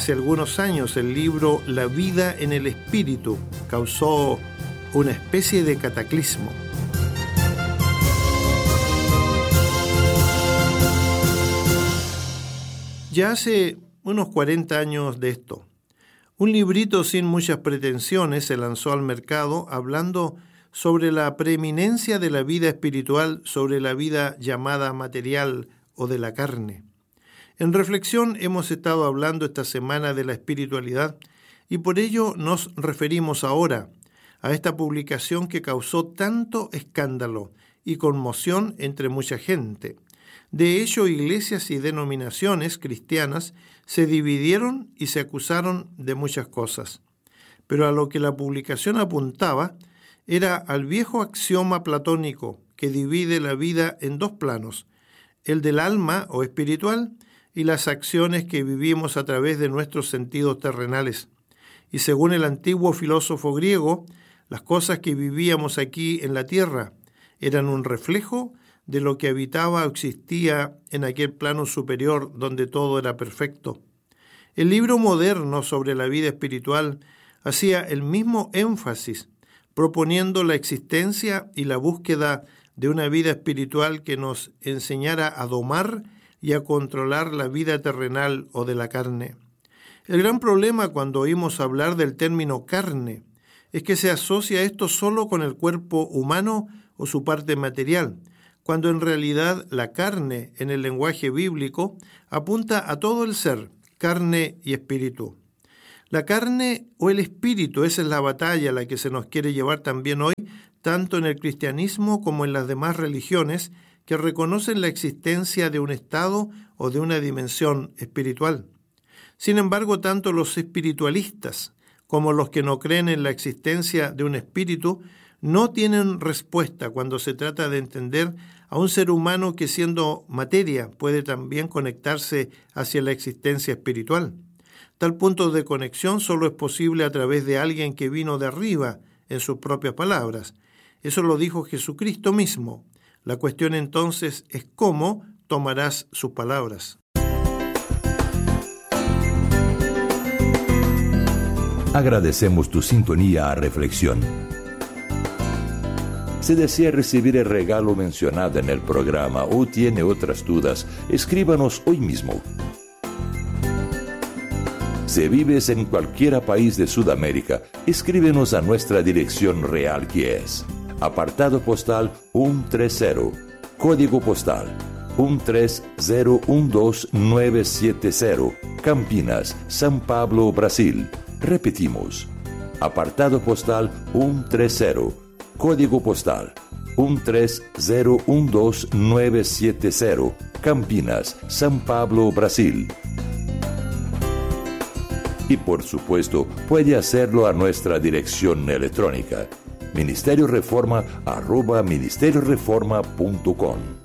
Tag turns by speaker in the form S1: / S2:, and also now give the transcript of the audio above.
S1: hace algunos años el libro La vida en el espíritu causó una especie de cataclismo. Ya hace unos 40 años de esto, un librito sin muchas pretensiones se lanzó al mercado hablando sobre la preeminencia de la vida espiritual sobre la vida llamada material o de la carne. En reflexión hemos estado hablando esta semana de la espiritualidad y por ello nos referimos ahora a esta publicación que causó tanto escándalo y conmoción entre mucha gente. De hecho, iglesias y denominaciones cristianas se dividieron y se acusaron de muchas cosas. Pero a lo que la publicación apuntaba era al viejo axioma platónico que divide la vida en dos planos, el del alma o espiritual y las acciones que vivimos a través de nuestros sentidos terrenales. Y según el antiguo filósofo griego, las cosas que vivíamos aquí en la tierra eran un reflejo de lo que habitaba o existía en aquel plano superior donde todo era perfecto. El libro moderno sobre la vida espiritual hacía el mismo énfasis, proponiendo la existencia y la búsqueda de una vida espiritual que nos enseñara a domar y a controlar la vida terrenal o de la carne. El gran problema cuando oímos hablar del término carne es que se asocia esto solo con el cuerpo humano o su parte material, cuando en realidad la carne en el lenguaje bíblico apunta a todo el ser, carne y espíritu. La carne o el espíritu, esa es la batalla a la que se nos quiere llevar también hoy, tanto en el cristianismo como en las demás religiones que reconocen la existencia de un estado o de una dimensión espiritual. Sin embargo, tanto los espiritualistas como los que no creen en la existencia de un espíritu no tienen respuesta cuando se trata de entender a un ser humano que siendo materia puede también conectarse hacia la existencia espiritual. Tal punto de conexión solo es posible a través de alguien que vino de arriba, en sus propias palabras. Eso lo dijo Jesucristo mismo. La cuestión entonces es cómo tomarás sus palabras.
S2: Agradecemos tu sintonía a Reflexión. Si desea recibir el regalo mencionado en el programa o tiene otras dudas, escríbanos hoy mismo. Si vives en cualquier país de Sudamérica, escríbenos a nuestra dirección real que es apartado postal 130, código postal 13012970, Campinas, São Paulo, Brasil. Repetimos, apartado postal 130, código postal 13012970, Campinas, São Paulo, Brasil. Y por supuesto, puede hacerlo a nuestra dirección electrónica, ministerioreforma@ministerioreforma.com.